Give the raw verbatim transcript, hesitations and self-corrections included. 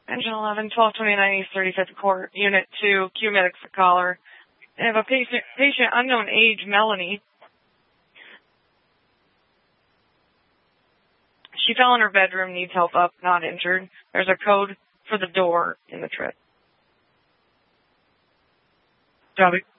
Engine eleven, twelve twenty-nine East thirty-fifth Court, Unit two, Q-Medics caller. I have a patient, patient unknown age, Melanie. She fell in her bedroom, needs help up, not injured. There's a code for the door in the trip. Copy.